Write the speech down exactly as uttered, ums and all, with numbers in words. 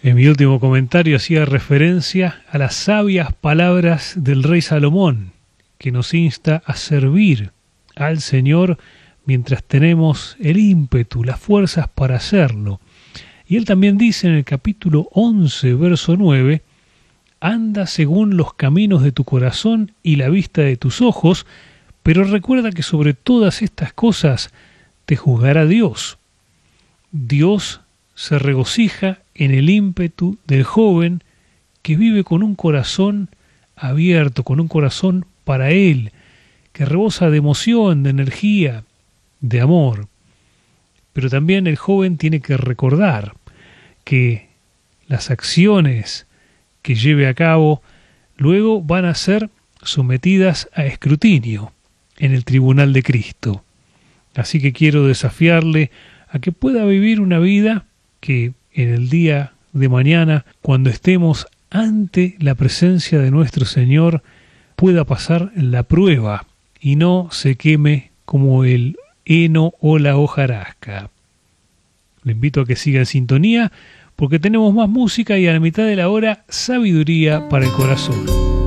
En mi último comentario hacía referencia a las sabias palabras del rey Salomón, que nos insta a servir al Señor mientras tenemos el ímpetu, las fuerzas para hacerlo. Y él también dice en el capítulo once, verso nueve, anda según los caminos de tu corazón y la vista de tus ojos, pero recuerda que sobre todas estas cosas te juzgará Dios. Dios se regocija en el ímpetu del joven que vive con un corazón abierto, con un corazón para Él, que rebosa de emoción, de energía, de amor. Pero también el joven tiene que recordar que las acciones que lleve a cabo luego van a ser sometidas a escrutinio en el tribunal de Cristo. Así que quiero desafiarle a que pueda vivir una vida que en el día de mañana, cuando estemos ante la presencia de nuestro Señor, pueda pasar la prueba y no se queme como el heno o la hojarasca. Le invito a que siga en sintonía porque tenemos más música y a la mitad de la hora, sabiduría para el corazón.